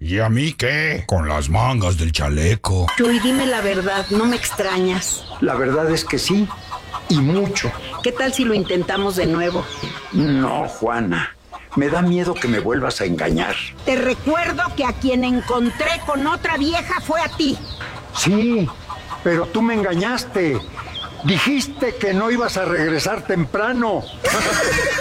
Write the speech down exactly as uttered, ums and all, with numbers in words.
¿Y a mí qué? Con las mangas del chaleco. Chuy, dime la verdad, ¿no me extrañas? La verdad es que sí, y mucho. ¿Qué tal si lo intentamos de nuevo? No, Juana, me da miedo que me vuelvas a engañar. Te recuerdo que a quien encontré con otra vieja fue a ti. Sí, pero tú me engañaste. Dijiste que no ibas a regresar temprano.